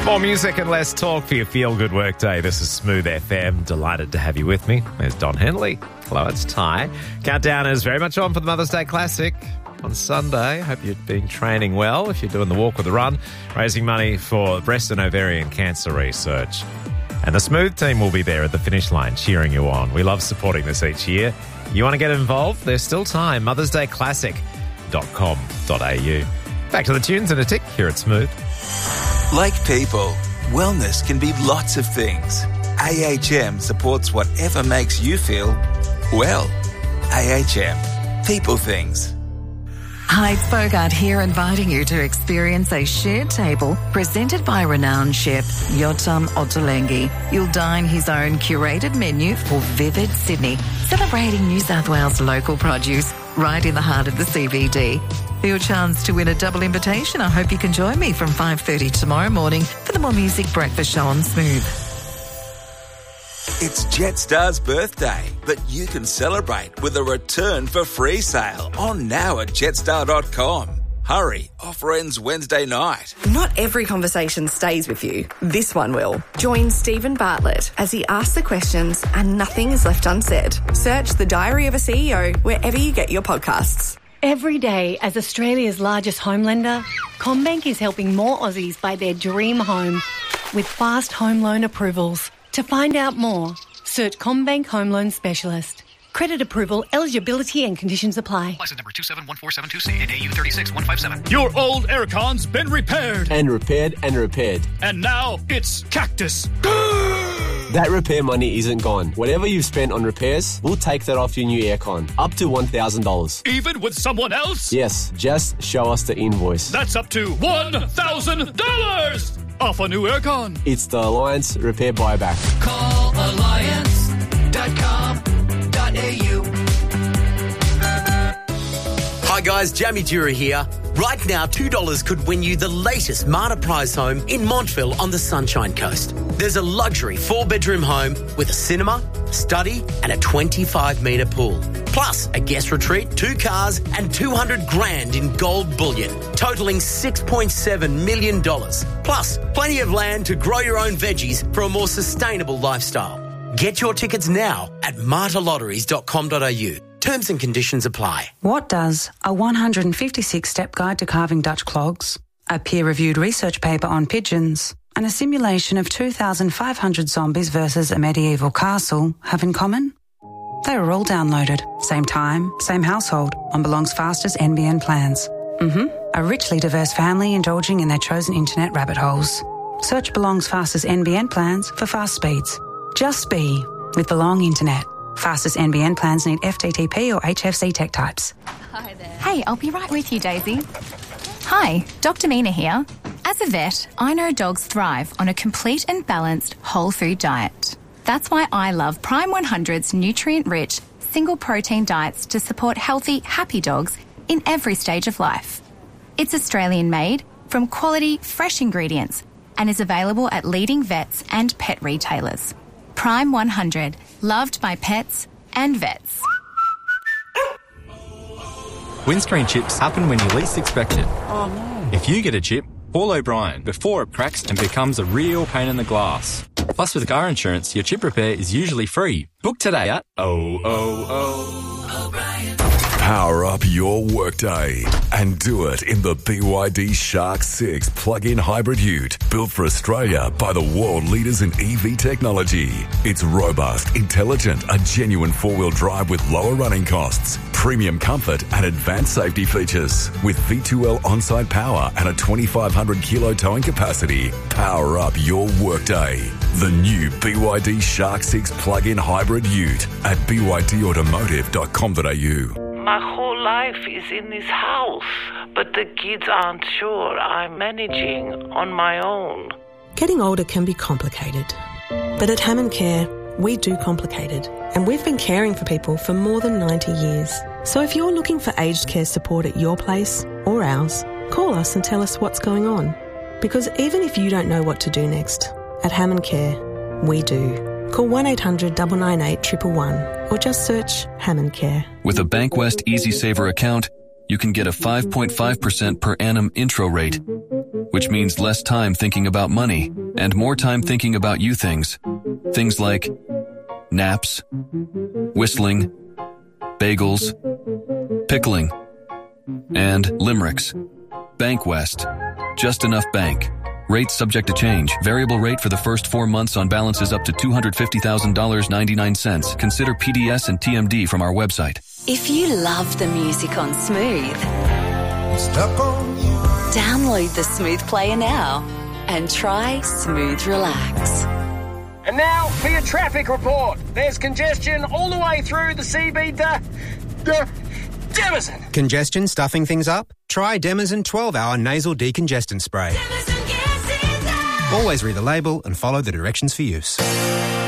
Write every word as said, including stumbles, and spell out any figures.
More music and less talk for your feel-good workday. This is Smooth F M. Delighted to have you with me. There's Don Henley. Hello, it's Ty. Countdown is very much on for the Mother's Day Classic on Sunday. Hope you've been training well if you're doing the walk or the run, raising money for breast and ovarian cancer research. And the Smooth team will be there at the finish line cheering you on. We love supporting this each year. You want to get involved? There's still time. mothers day classic dot com dot a u. Back to the tunes in a tick here at Smooth. Like people, wellness can be lots of things. A H M supports whatever makes you feel well. A H M. People things. Hi, it's Bogart here, inviting you to experience a shared table presented by renowned chef Yotam Ottolenghi. You'll dine his own curated menu for Vivid Sydney, celebrating New South Wales local produce right in the heart of the C B D. For your chance to win a double invitation, I hope you can join me from five thirty tomorrow morning for the More Music Breakfast Show on Smooth. It's Jetstar's birthday, but you can celebrate with a return for free sale on now at jetstar dot com. Hurry, offer ends Wednesday night. Not every conversation stays with you. This one will. Join Stephen Bartlett as he asks the questions and nothing is left unsaid. Search The Diary of a C E O wherever you get your podcasts. Every day, as Australia's largest home lender, CommBank is helping more Aussies buy their dream home with fast home loan approvals. To find out more, search CommBank Home Loan Specialist. Credit approval, eligibility and conditions apply. License number two seven one four seven two C and A U three six one five seven. Your old aircon's been repaired. And repaired and repaired. And now it's Cactus. That repair money isn't gone. Whatever you've spent on repairs, we'll take that off your new aircon. Up to one thousand dollars. Even with someone else? Yes, just show us the invoice. That's up to one thousand dollars off a new aircon. It's the Alliance Repair Buyback. Call alliance dot com dot a u. Hi guys, Jamie Dura here. Right now, two dollars could win you the latest Marta Prize home in Montville on the Sunshine Coast. There's a luxury four-bedroom home with a cinema, study and a twenty-five metre pool. Plus, a guest retreat, two cars and two hundred grand in gold bullion, totalling six point seven million dollars. Plus, plenty of land to grow your own veggies for a more sustainable lifestyle. Get your tickets now at marta lotteries dot com dot a u. Terms and conditions apply. What does a one hundred fifty-six step guide to carving Dutch clogs, a peer-reviewed research paper on pigeons, and a simulation of two thousand five hundred zombies versus a medieval castle have in common? They were all downloaded, same time, same household, on Belong's fastest N B N plans. Mm-hmm. A richly diverse family indulging in their chosen internet rabbit holes. Search Belong's fastest N B N plans for fast speeds. Just be with Belong Internet. Fastest N B N plans need F T T P or H F C tech types. Hi there. Hey, I'll be right with you, Daisy. Hi, Doctor Mina here. As a vet, I know dogs thrive on a complete and balanced whole food diet. That's why I love Prime one hundred's nutrient-rich, single-protein diets to support healthy, happy dogs in every stage of life. It's Australian-made, from quality, fresh ingredients, and is available at leading vets and pet retailers. Prime one hundred, loved by pets and vets. Windscreen chips happen when you least expect it. Oh no. If you get a chip, call O'Brien before it cracks and becomes a real pain in the glass. Plus, with car insurance, your chip repair is usually free. Book today at oh oh oh O'Brien. Power up your workday and do it in the B Y D Shark six plug-in hybrid ute, built for Australia by the world leaders in E V technology. It's robust, intelligent, a genuine four-wheel drive with lower running costs, premium comfort and advanced safety features. With V two L on-site power and a twenty-five hundred kilo towing capacity, power up your workday. The new B Y D Shark six plug-in hybrid ute at b y d automotive dot com dot a u. My whole life is in this house, but the kids aren't sure I'm managing on my own. Getting older can be complicated, but at Hammond Care, we do complicated, and we've been caring for people for more than ninety years. So if you're looking for aged care support at your place or ours, call us and tell us what's going on. Because even if you don't know what to do next, at Hammond Care, we do. Call one eight hundred nine nine eight one one one or just search Hammond Care. With a Bankwest EasySaver account, you can get a five point five percent per annum intro rate. which means less time thinking about money and more time thinking about you things. Things like naps, whistling, bagels, pickling, and limericks. Bank West. Just enough bank. Rates subject to change. Variable rate for the first four months on balances up to two hundred fifty thousand dollars and ninety-nine cents. Consider P D S and T M D from our website. If you love the music on Smooth, Stuck on you. download the Smooth Player now and try Smooth Relax. And now for your traffic report. There's congestion all the way through the C B D. D- Demison. Congestion stuffing things up? Try Demison twelve hour nasal decongestant spray. Always read the label and follow the directions for use.